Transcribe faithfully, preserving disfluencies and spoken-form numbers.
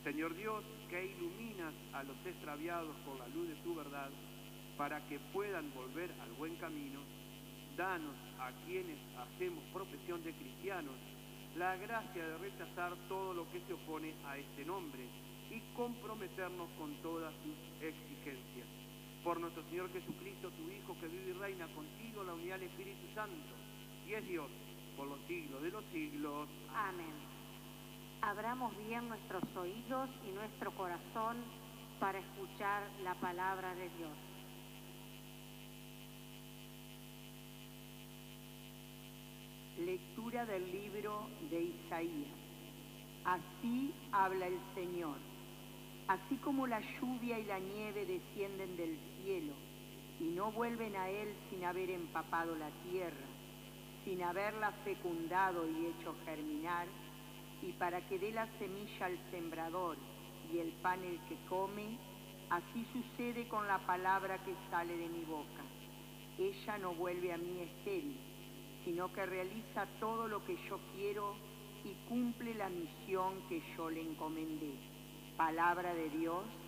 Señor Dios, que iluminas a los extraviados con la luz de tu verdad, para que puedan volver al buen camino, danos a quienes hacemos profesión de cristianos la gracia de rechazar todo lo que se opone a este nombre y comprometernos con todas sus exigencias. Por nuestro Señor Jesucristo, tu Hijo, que vive y reina contigo en la unidad del Espíritu Santo, y es Dios por los siglos de los siglos. Amén. Abramos bien nuestros oídos y nuestro corazón para escuchar la palabra de Dios. Lectura del libro de Isaías. Así habla el Señor. Así como la lluvia y la nieve descienden del cielo y no vuelven a él sin haber empapado la tierra, sin haberla fecundado y hecho germinar, y para que dé la semilla al sembrador y el pan el que come, así sucede con la palabra que sale de mi boca. Ella no vuelve a mí estéril, sino que realiza todo lo que yo quiero y cumple la misión que yo le encomendé. Palabra de Dios.